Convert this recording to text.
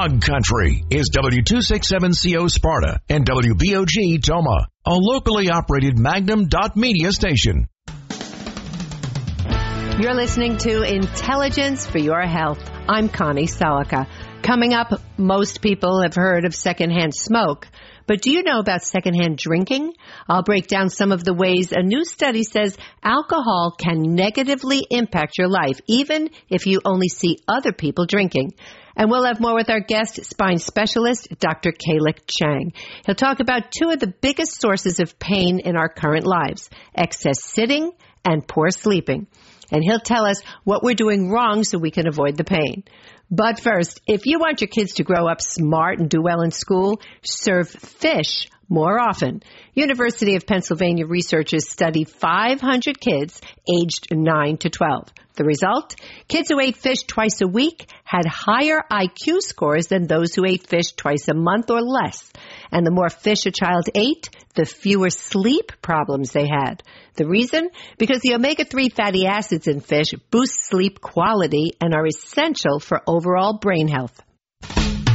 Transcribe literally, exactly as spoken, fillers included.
Hog Country is W two sixty-seven C O Sparta and W B O G Toma, a locally operated Magnum dot media station. You're listening to Intelligence for Your Health. I'm Connie Salica. Coming up, most people have heard of secondhand smoke. But do you know about secondhand drinking? I'll break down some of the ways a new study says alcohol can negatively impact your life, even if you only see other people drinking. And we'll have more with our guest, spine specialist, Doctor Kalik Chang. He'll talk about two of the biggest sources of pain in our current lives, excess sitting and poor sleeping. And he'll tell us what we're doing wrong so we can avoid the pain. But first, if you want your kids to grow up smart and do well in school, serve fish more often. University of Pennsylvania researchers studied five hundred kids aged nine to twelve. The result? Kids who ate fish twice a week had higher I Q scores than those who ate fish twice a month or less. And the more fish a child ate, the fewer sleep problems they had. The reason? Because the omega three fatty acids in fish boost sleep quality and are essential for overall brain health.